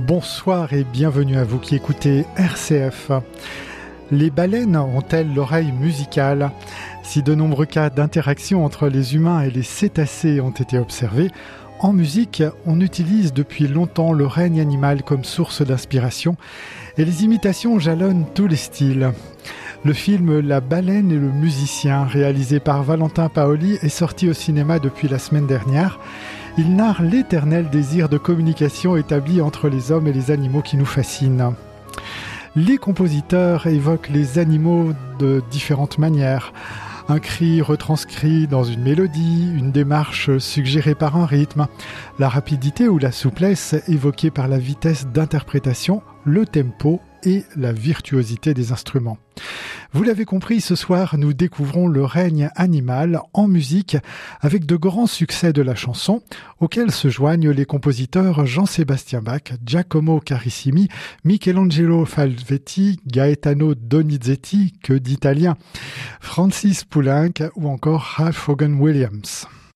Bonsoir et bienvenue à vous qui écoutez RCF. Les baleines ont-elles l'oreille musicale ? Si de nombreux cas d'interaction entre les humains et les cétacés ont été observés, en musique, on utilise depuis longtemps le règne animal comme source d'inspiration et les imitations jalonnent tous les styles. Le film La baleine et le musicien, réalisé par Valentin Paoli, est sorti au cinéma depuis la semaine dernière. Il narre l'éternel désir de communication établi entre les hommes et les animaux qui nous fascinent. Les compositeurs évoquent les animaux de différentes manières. Un cri retranscrit dans une mélodie, une démarche suggérée par un rythme, la rapidité ou la souplesse évoquée par la vitesse d'interprétation, le tempo et la virtuosité des instruments. Vous l'avez compris, ce soir, nous découvrons le règne animal en musique avec de grands succès de la chanson, auxquels se joignent les compositeurs Jean-Sébastien Bach, Giacomo Carissimi, Michelangelo Falvetti, Gaetano Donizetti, que d'italien, Francis Poulenc ou encore Ralph Vaughan Williams.